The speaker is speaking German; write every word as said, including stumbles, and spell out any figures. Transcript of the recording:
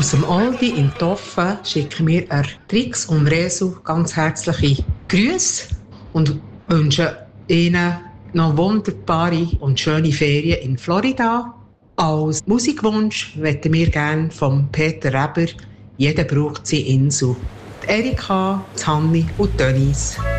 Aus dem Aldi in Toffen schicken wir an Trix und Resu ganz herzliche Grüße und wünschen Ihnen noch wunderbare und schöne Ferien in Florida. Als Musikwunsch möchten wir gerne von Peter Reber «Jeder braucht seine Insel». Die Erika, die Hanni und Denise.